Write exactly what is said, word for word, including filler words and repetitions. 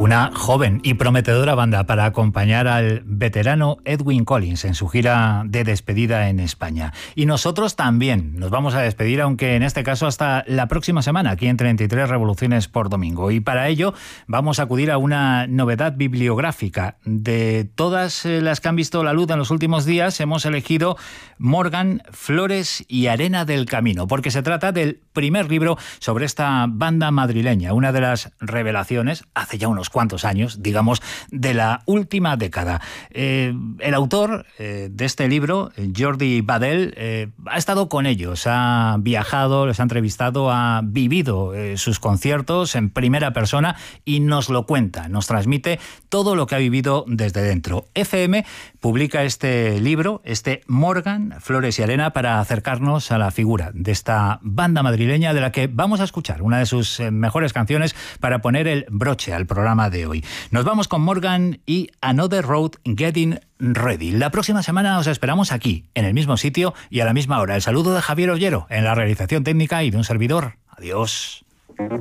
Una joven y prometedora banda para acompañar al veterano Edwyn Collins en su gira de despedida en España. Y nosotros también nos vamos a despedir, aunque en este caso hasta la próxima semana, aquí en treinta y tres Revoluciones por Domingo. Y para ello vamos a acudir a una novedad bibliográfica. De todas las que han visto la luz en los últimos días, hemos elegido Morgan, Flores y Arena del Camino, porque se trata del primer libro sobre esta banda madrileña, una de las revelaciones, hace ya unos cuantos años, digamos, de la última década. Eh, el autor eh, de este libro, Jordi Badel, eh, ha estado con ellos, ha viajado, les ha entrevistado, ha vivido eh, sus conciertos en primera persona y nos lo cuenta, nos transmite todo lo que ha vivido desde dentro. F M publica este libro, este Morgan, Flores y Arena, para acercarnos a la figura de esta banda madrileña de la que vamos a escuchar una de sus mejores canciones para poner el broche al programa de hoy. Nos vamos con Morgan y Another Road Getting Ready. La próxima semana os esperamos aquí, en el mismo sitio y a la misma hora. El saludo de Javier Ollero en la realización técnica y de un servidor. Adiós.